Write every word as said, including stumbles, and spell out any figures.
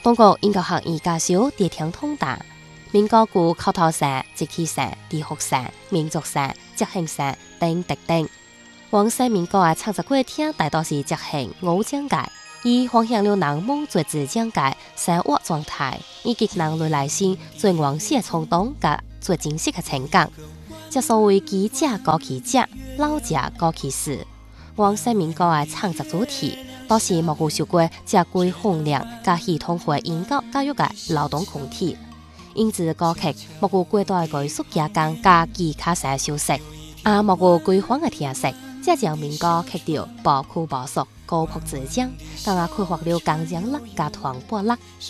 中國應該學醫家小地聽通達，民國古口頭禪、集體禪、地學禪、民族禪、節慶禪等等等。往西民國嘅創作過聽大多是節慶五講解，以分享了人們最自講解生活狀態，以及人類內心最原始嘅衝動及最真實嘅情感。即所謂記者講其者，老者講其事。往西民國嘅創作主題，都是冇受過正規訓練加系統化研究教育嘅勞動群體，因此歌曲冇有過大嘅藝術加工加技巧性修飾，也冇有規範嘅聽識，這將民歌曲調無拘無束、高樸自講，更加開發了工匠力加傳播力。